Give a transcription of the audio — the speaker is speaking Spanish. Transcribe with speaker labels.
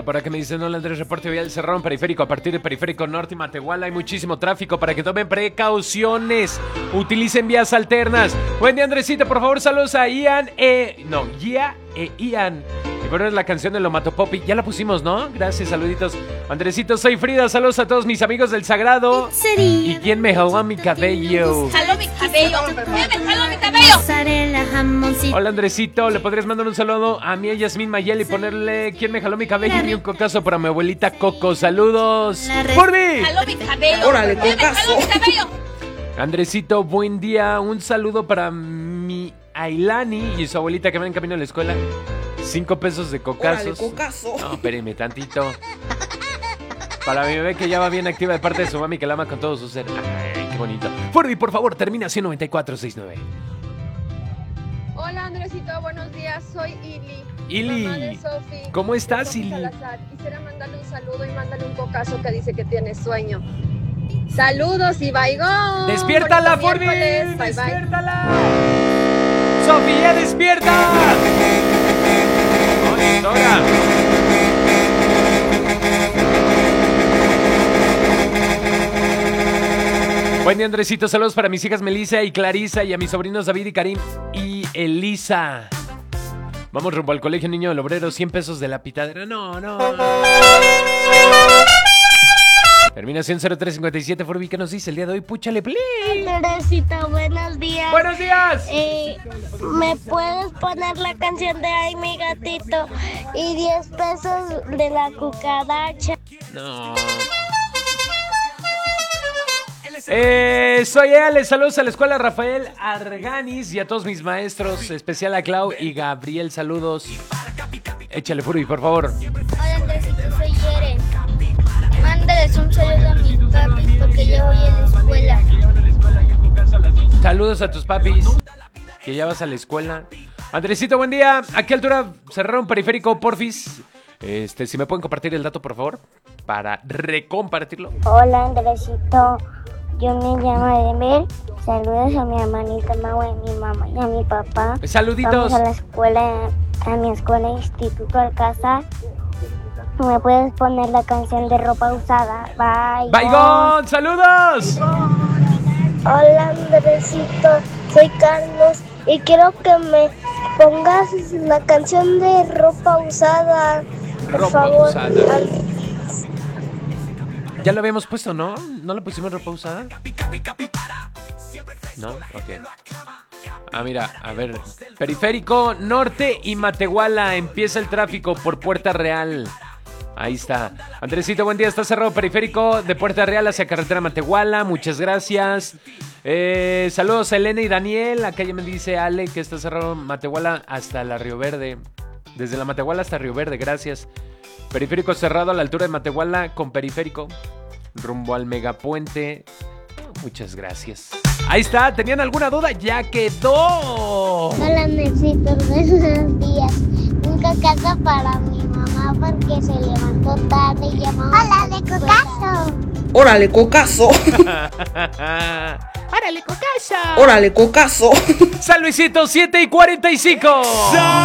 Speaker 1: Mira, por acá me dicen, hola Andrés, reporte vial cerrado Periférico. A partir de Periférico Norte y Matehuala hay muchísimo tráfico para que tomen precauciones. Utilicen vías alternas. Buen día, Andresito, por favor, saludos a Ian Gia e Ian. Y bueno, es la canción de Lomatopopi. Ya la pusimos, ¿no? Gracias, saluditos. Andresito, soy Frida, saludos a todos mis amigos del Sagrado. ¿Y quién me jaló mi cabello?
Speaker 2: ¡Jaló mi cabello! ¿Quién me jaló mi cabello?
Speaker 1: Hola, Andresito, ¿le podrías mandar un saludo a mi Yasmín Mayel y ponerle ¿quién me jaló mi cabello? Y un cocazo para mi abuelita Coco. ¡Saludos! ¡Furby!
Speaker 2: ¡Jaló mi cabello!
Speaker 3: ¡Órale,
Speaker 2: ¿Quién me
Speaker 3: cocazo!
Speaker 2: jaló mi cabello?
Speaker 1: Andresito, buen día. Un saludo para mi Ailani y su abuelita que van en camino a la escuela. 5 pesos de cocazos.
Speaker 3: ¡Órale, cocazo!
Speaker 1: No, espérenme tantito. Para mi bebé que ya va bien activa de parte de su mami que la ama con todo su ser. Ay, qué bonito. Furby, por favor, termina 9469.
Speaker 4: Hola Andresito, buenos días, soy Ili.
Speaker 1: Ili,
Speaker 4: Mamá de Sofi.
Speaker 1: ¿cómo estás,
Speaker 4: Sofi
Speaker 1: Ili?
Speaker 4: Salazar. Quisiera mandarle un saludo y mándale un cocazo que dice que tiene sueño. Saludos y baigón.
Speaker 1: ¡Despiértala,
Speaker 4: Bonito
Speaker 1: Furby!
Speaker 4: miércoles. Bye, bye.
Speaker 1: ¡Despiértala! ¡Sofía, despierta! ¡No, es hora! Buen día, Andresito. Saludos para mis hijas Melissa y Clarisa y a mis sobrinos David y Karim y Elisa. Vamos rumbo al colegio Niño del Obrero. 100 pesos de la pitadera. No. Terminación 0357. Furby, ¿qué nos dice el día de hoy? Púchale, please.
Speaker 5: Andresito, buenos días.
Speaker 1: ¡Buenos días!
Speaker 5: ¿Me puedes poner la canción de Ay, mi gatito? Y 10 pesos de la cucaracha.
Speaker 1: No. Soy Ale, saludos a la escuela Rafael Arganis y a todos mis maestros, especial a Clau y Gabriel, saludos. Échale, Furby, por favor.
Speaker 5: Hola Andresito, soy Yeren. Mándales un saludo a mis papis porque yo voy a la escuela.
Speaker 1: Saludos a tus papis, que ya vas a la escuela. Andresito, buen día. ¿A qué altura cerraron Periférico, porfis? Si me pueden compartir el dato, por favor, para recompartirlo.
Speaker 5: Hola Andresito, yo me llamo Edemir. Saludos a mi hermanita Mau, a mi mamá y a mi papá.
Speaker 1: Saluditos.
Speaker 5: Vamos a la escuela, a mi escuela Instituto Alcázar. ¿Me puedes poner la canción de Ropa Usada? Bye.
Speaker 1: ¡Baigón! ¡Saludos!
Speaker 5: Hola Andresito, soy Carlos y quiero que me pongas la canción de Ropa Usada. Por
Speaker 1: Ropa
Speaker 5: favor.
Speaker 1: Usada. Ya lo habíamos puesto, ¿no? ¿No le pusimos Ropa Usada? ¿No? Ok. Ah, mira, a ver. Periférico Norte y Matehuala. Empieza el tráfico por Puerta Real. Ahí está. Andresito, buen día. Está cerrado Periférico de Puerta Real hacia Carretera Matehuala. Muchas gracias. Saludos a Elena y Daniel. Acá ya me dice Ale que está cerrado Matehuala hasta la Río Verde. Desde la Matehuala hasta Río Verde, gracias. Periférico cerrado a la altura de Matehuala con Periférico. Rumbo al Megapuente. Muchas gracias. Ahí está. ¿Tenían alguna duda? ¡Ya quedó!
Speaker 5: Hola Andresito, buenos días. Un cocazo para mi mamá porque se levantó tarde y llamó. ¡Hola de cocazo!
Speaker 3: ¡Órale, cocazo!
Speaker 1: ¡Árale, cocaza!
Speaker 3: ¡Órale, cocazo!
Speaker 1: San Luisito, 7:45.